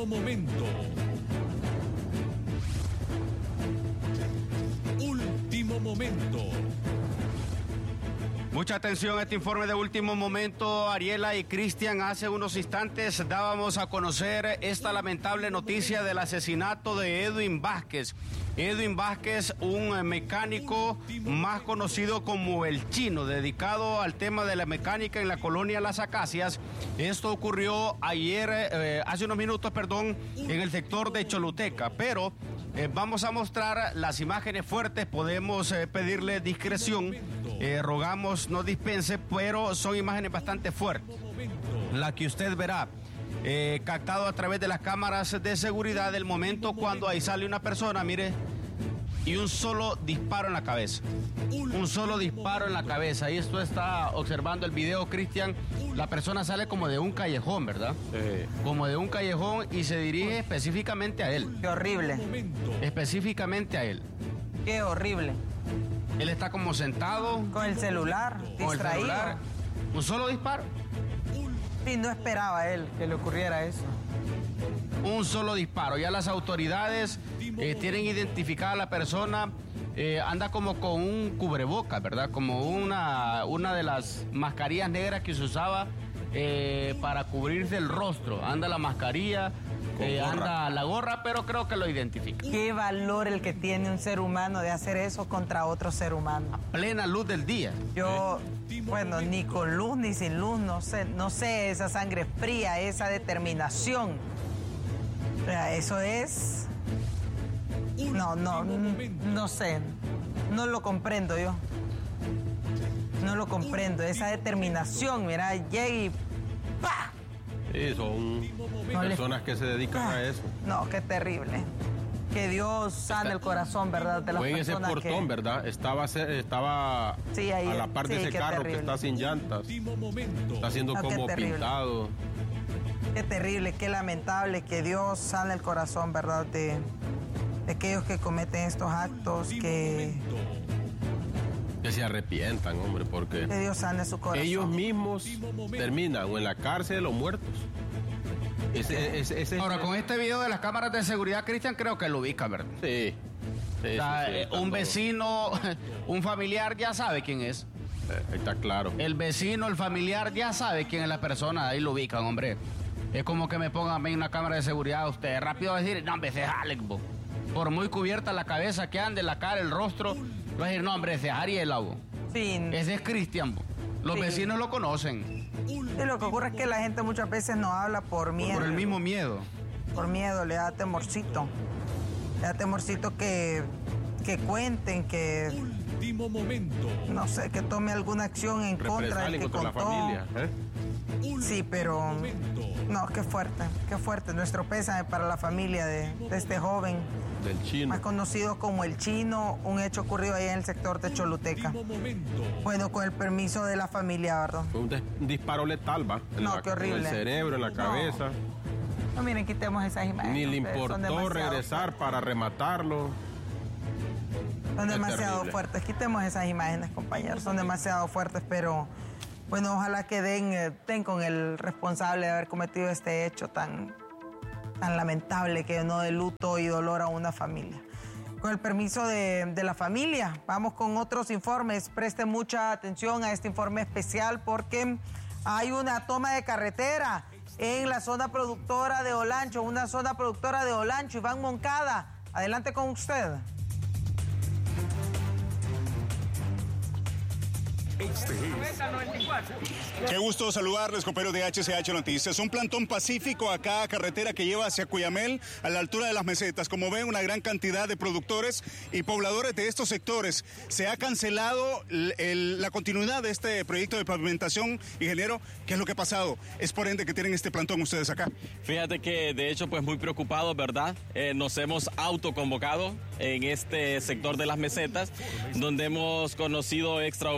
momento. Último momento. Mucha atención a este informe de último momento. Ariela y Cristian, hace unos instantes dábamos a conocer esta lamentable noticia del asesinato de Edwin Vázquez. Edwin Vázquez, un mecánico más conocido como el Chino, dedicado al tema de la mecánica en la colonia Las Acacias. Esto ocurrió ayer, hace unos minutos, en el sector de Choluteca, pero vamos a mostrar las imágenes fuertes. Podemos pedirle discreción, rogamos no dispense, pero son imágenes bastante fuertes. La que usted verá, captado a través de las cámaras de seguridad, del momento cuando ahí sale una persona, mire, y un solo disparo en la cabeza. Un solo disparo en la cabeza. Ahí esto está observando el video, Cristian. La persona sale como de un callejón, ¿verdad? Como de un callejón y se dirige específicamente a él. Qué horrible. Específicamente a él. Qué horrible. Él está como sentado. Con el celular, distraído. El celular. Un solo disparo. Sí, no esperaba él que le ocurriera eso. Un solo disparo. Ya las autoridades tienen identificada a la persona. Anda como con un cubrebocas, ¿verdad? Como una de las mascarillas negras que se usaba para cubrirse el rostro. Anda la mascarilla, anda la gorra, pero creo que lo identifica. Qué valor el que tiene un ser humano de hacer eso contra otro ser humano. A plena luz del día. Yo, bueno, ni con luz ni sin luz, no sé, esa sangre fría, esa determinación. Eso es... No sé, no lo comprendo yo. No lo comprendo, esa determinación, mira, llega y ¡pah! Sí, son personas que se dedican a eso. No, qué terrible. Que Dios sane el corazón, ¿verdad? De las fue en ese portón, ¿verdad? Estaba sí, ahí, a la par de ese carro terrible. Que está sin llantas. Está siendo como pintado. Qué terrible, qué lamentable. Que Dios sane el corazón, ¿verdad? De aquellos que cometen estos actos, que se arrepientan, hombre, porque que Dios sane su corazón. Ellos mismos terminan o en la cárcel o muertos. Ahora, con este video de las cámaras de seguridad, Cristian, creo que lo ubica, ¿verdad? Sí. Un vecino, un familiar ya sabe quién es. Ahí está claro. El vecino, el familiar ya sabe quién es la persona, ahí lo ubican, hombre. Es como que me pongan a mí una cámara de seguridad, usted rápido va a decir, no, hombre, ese es Alex, bo. Por muy cubierta la cabeza que ande, la cara, el rostro, va a decir, no, hombre, ese es Ariel, bo. Sí. Ese es Cristian, bo. Los vecinos lo conocen. Y lo que ocurre es que la gente muchas veces no habla por miedo. Por el mismo miedo. Por miedo, le da temorcito. Le da temorcito que cuenten, que... Último momento. No sé, que tome alguna acción en contra del que contra contó. la familia, Sí, pero... No, qué fuerte. Nuestro pésame para la familia de este joven. Del Chino. Más conocido como el Chino, un hecho ocurrido ahí en el sector de Choluteca. Bueno, con el permiso de la familia, ¿verdad? Fue un disparo letal, ¿va? Qué horrible. En el cerebro, en la cabeza. No, miren, quitemos esas imágenes. Ni le importó regresar para rematarlo. Son demasiado fuertes. Quitemos esas imágenes, compañeros. Son demasiado fuertes, pero... Bueno, ojalá que den con el responsable de haber cometido este hecho tan lamentable que llenó de luto y dolor a una familia. Con el permiso de la familia, vamos con otros informes. Preste mucha atención a este informe especial porque hay una toma de carretera en la zona productora de Olancho, Iván Moncada. Adelante con usted. Qué gusto saludarles, compañeros de HCH Noticias. Un plantón pacífico acá, carretera que lleva hacia Cuyamel, a la altura de las mesetas. Como ven, una gran cantidad de productores y pobladores de estos sectores. Se ha cancelado la continuidad de este proyecto de pavimentación. Ingeniero, ¿qué es lo que ha pasado? Es por ende que tienen este plantón ustedes acá. Fíjate que, de hecho, pues muy preocupados, ¿verdad? Nos hemos autoconvocado en este sector de las mesetas, donde hemos conocido extraoficialmente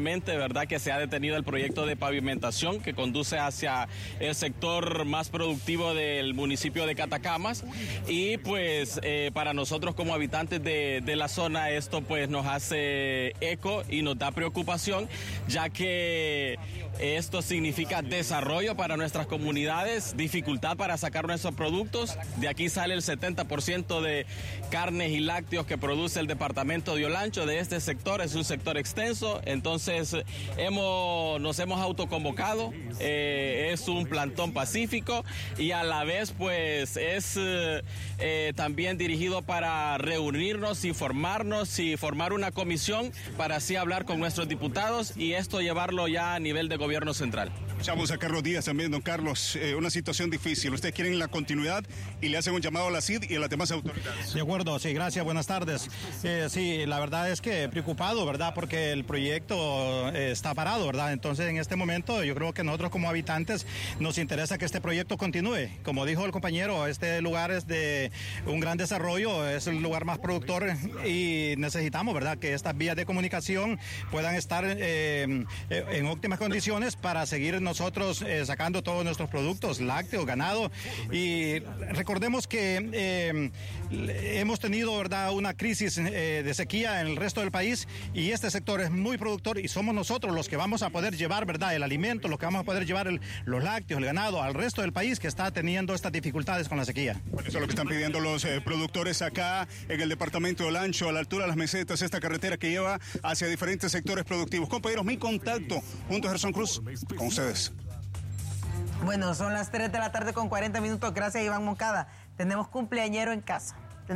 lastimosamente, ¿verdad?, que se ha detenido el proyecto de pavimentación que conduce hacia el sector más productivo del municipio de Catacamas. Y pues para nosotros como habitantes de la zona esto pues nos hace eco y nos da preocupación, ya que esto significa desarrollo para nuestras comunidades, dificultad para sacar nuestros productos. De aquí sale el 70% de carnes y lácteos que produce el departamento de Olancho. De este sector es un sector extenso, entonces nos hemos autoconvocado, es un plantón pacífico y a la vez pues es también dirigido para reunirnos, informarnos y formar una comisión para así hablar con nuestros diputados y esto llevarlo ya a nivel de gobierno central. Escuchamos a Carlos Díaz también, don Carlos, una situación difícil. Ustedes quieren la continuidad y le hacen un llamado a la CID y a las demás autoridades. De acuerdo, sí, gracias, buenas tardes. Sí, la verdad es que preocupado, ¿verdad? Porque el proyecto está parado, ¿verdad? Entonces, en este momento, yo creo que nosotros como habitantes nos interesa que este proyecto continúe. Como dijo el compañero, este lugar es de un gran desarrollo, es el lugar más productor y necesitamos, ¿verdad?, que estas vías de comunicación puedan estar en óptimas condiciones para seguir nosotros sacando todos nuestros productos, lácteos, ganado. Y recordemos que hemos tenido, ¿verdad?, una crisis de sequía en el resto del país y este sector es muy productor y somos nosotros los que vamos a poder llevar, ¿verdad?, el alimento, los que vamos a poder llevar los lácteos, el ganado al resto del país que está teniendo estas dificultades con la sequía. Bueno, eso es lo que están pidiendo los productores acá en el departamento de Olancho, a la altura de las mesetas, esta carretera que lleva hacia diferentes sectores productivos. Compañeros, mi contacto junto a Gerson Cruz con ustedes. Bueno, son las 3 de la tarde con 40 minutos. Gracias, Iván Moncada. Tenemos cumpleañero en casa.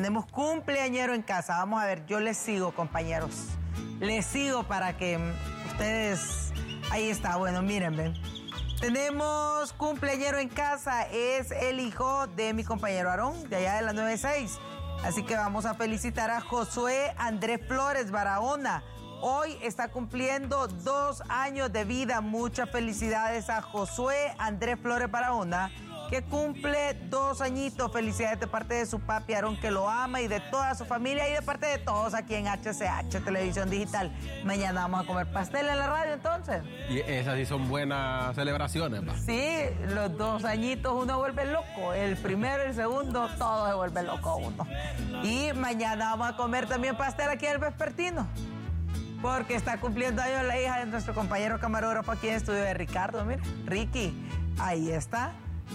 Vamos a ver, yo les sigo, compañeros. Les sigo para que ustedes... Ahí está, bueno, miren, ven. Tenemos cumpleañero en casa. Es el hijo de mi compañero Aarón, de allá de la 96. Así que vamos a felicitar a Josué Andrés Flores Barahona. Hoy está cumpliendo 2 años de vida. Muchas felicidades a Josué Andrés Flores Barahona, que cumple 2 añitos. Felicidades de parte de su papi Aarón, que lo ama, y de toda su familia, y de parte de todos aquí en HCH Televisión Digital. Mañana vamos a comer pastel en la radio, entonces. Y esas sí son buenas celebraciones, ¿va? Sí, los 2 añitos uno vuelve loco. El primero, el segundo, todo se vuelve loco uno. Y mañana vamos a comer también pastel aquí en el Vespertino, porque está cumpliendo años la hija de nuestro compañero camarógrafo aquí en el estudio de Ricardo. Mira, Ricky, ahí está.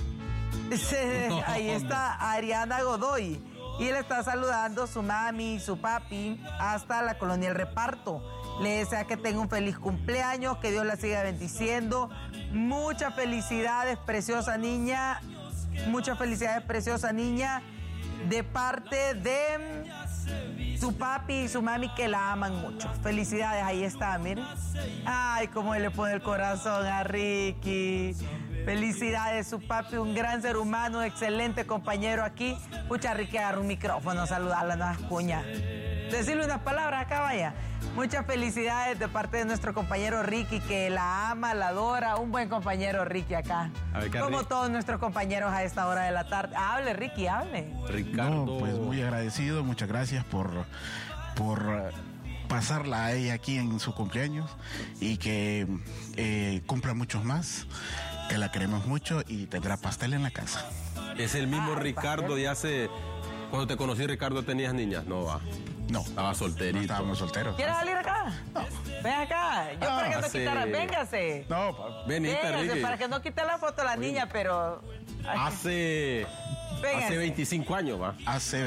Ahí está Ariana Godoy. Y le está saludando su mami y su papi hasta la colonia El Reparto. Le desea que tenga un feliz cumpleaños, que Dios la siga bendiciendo. Muchas felicidades, preciosa niña. Muchas felicidades, preciosa niña, de parte de su papi y su mami, que la aman mucho. Felicidades, ahí está, miren. Ay, cómo le pone el corazón a Ricky. Felicidades, su papi, un gran ser humano, excelente compañero aquí. Pucha, Ricky, agarra un micrófono, saludarla, no las cuñas. Decirle unas palabras acá, vaya. Muchas felicidades de parte de nuestro compañero Ricky, que la ama, la adora. Un buen compañero Ricky acá. Como todos nuestros compañeros a esta hora de la tarde. Hable, Ricky, hable. Ricardo. No, pues muy agradecido, muchas gracias por pasarla a ella aquí en su cumpleaños y que cumpla muchos más, que la queremos mucho y tendrá pastel en la casa. Es el mismo Ricardo de hace... Cuando te conocí, Ricardo, ¿tenías niñas? No, va. No. Estaba solterito. No estábamos solteros. ¿Quieres salir acá? No. Ven acá. Yo para que no quitara... Véngase. No, venite, Ricky. Para que no quite la foto la niña, pero... Hace 25 años, va. Hace